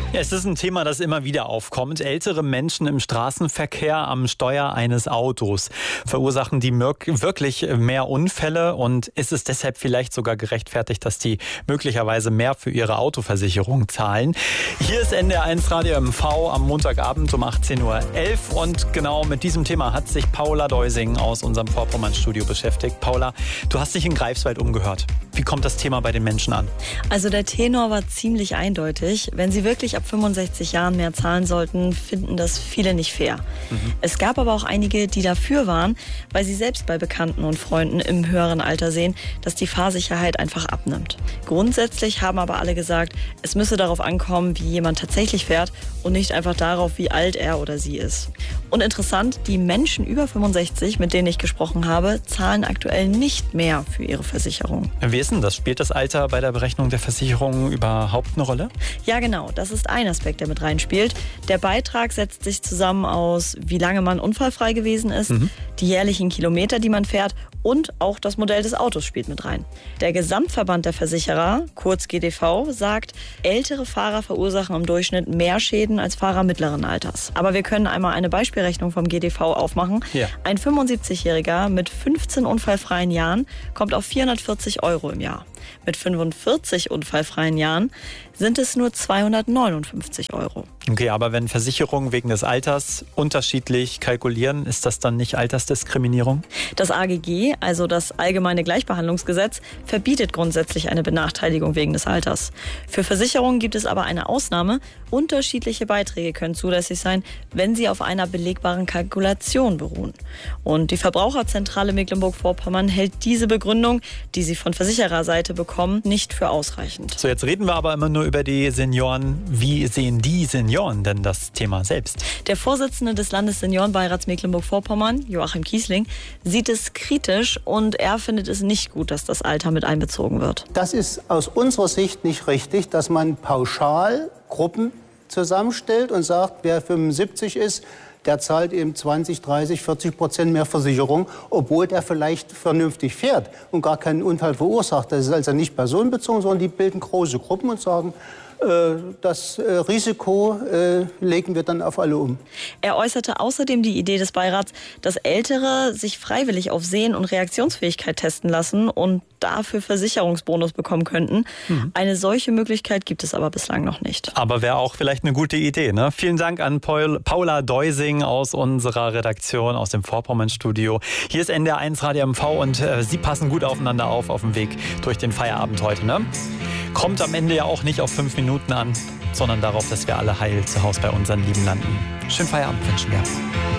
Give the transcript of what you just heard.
Ja, es ist ein Thema, das immer wieder aufkommt. Ältere Menschen im Straßenverkehr am Steuer eines Autos verursachen die wirklich mehr Unfälle, und ist es deshalb vielleicht sogar gerechtfertigt, dass die möglicherweise mehr für ihre Autoversicherung zahlen? Hier ist NDR1 Radio MV am Montagabend um 18:11 Uhr, und genau mit diesem Thema hat sich Paula Deusing aus unserem Vorpommern-Studio beschäftigt. Paula, du hast dich in Greifswald umgehört. Wie kommt das Thema bei den Menschen an? Also der Tenor war ziemlich eindeutig. Wenn sie wirklich ab 65 Jahren mehr zahlen sollten, finden das viele nicht fair. Es gab aber auch einige, die dafür waren, weil sie selbst bei Bekannten und Freunden im höheren Alter sehen, dass die Fahrsicherheit einfach abnimmt. Grundsätzlich haben aber alle gesagt, es müsse darauf ankommen, wie jemand tatsächlich fährt und nicht einfach darauf, wie alt er oder sie ist. Und interessant, die Menschen über 65, mit denen ich gesprochen habe, zahlen aktuell nicht mehr für ihre Versicherung. Wie ist denn das? Spielt das Alter bei der Berechnung der Versicherung überhaupt eine Rolle? Ja, genau. Das ist ein Aspekt, der mit reinspielt. Der Beitrag setzt sich zusammen aus, wie lange man unfallfrei gewesen ist, die jährlichen Kilometer, die man fährt, und auch das Modell des Autos spielt mit rein. Der Gesamtverband der Versicherer, kurz GDV, sagt, ältere Fahrer verursachen im Durchschnitt mehr Schäden als Fahrer mittleren Alters. Aber wir können einmal eine Beispielrechnung vom GDV aufmachen. Ja. Ein 75-Jähriger mit 15 unfallfreien Jahren kommt auf 440 € im Jahr. Mit 45 unfallfreien Jahren sind es nur 259 €. Okay, aber wenn Versicherungen wegen des Alters unterschiedlich kalkulieren, ist das dann nicht Altersdiskriminierung? Das AGG, also das Allgemeine Gleichbehandlungsgesetz, verbietet grundsätzlich eine Benachteiligung wegen des Alters. Für Versicherungen gibt es aber eine Ausnahme. Unterschiedliche Beiträge können zulässig sein, wenn sie auf einer belegbaren Kalkulation beruhen. Und die Verbraucherzentrale Mecklenburg-Vorpommern hält diese Begründung, die sie von Versichererseite bekommen, nicht für ausreichend. So, jetzt reden wir aber immer nur über die Senioren. Wie sehen die Senioren denn das Thema selbst? Der Vorsitzende des Landesseniorenbeirats Mecklenburg-Vorpommern, Joachim Kiesling, sieht es kritisch, und er findet es nicht gut, dass das Alter mit einbezogen wird. Das ist aus unserer Sicht nicht richtig, dass man pauschal Gruppen zusammenstellt und sagt, wer 75 ist, der zahlt eben 20, 30, 40% mehr Versicherung, obwohl der vielleicht vernünftig fährt und gar keinen Unfall verursacht. Das ist also nicht personenbezogen, sondern die bilden große Gruppen und sagen, das Risiko legen wir dann auf alle um. Er äußerte außerdem die Idee des Beirats, dass Ältere sich freiwillig auf Sehen und Reaktionsfähigkeit testen lassen und dafür Versicherungsbonus bekommen könnten. Eine solche Möglichkeit gibt es aber bislang noch nicht. Aber wäre auch vielleicht eine gute Idee, ne? Vielen Dank an Paula Deusing aus unserer Redaktion, aus dem Vorpommern-Studio. Hier ist NDR1 Radio MV, und Sie passen gut aufeinander auf dem Weg durch den Feierabend heute, ne? Kommt am Ende ja auch nicht auf 5 Minuten an, sondern darauf, dass wir alle heil zu Hause bei unseren Lieben landen. Schönen Feierabend wünschen wir.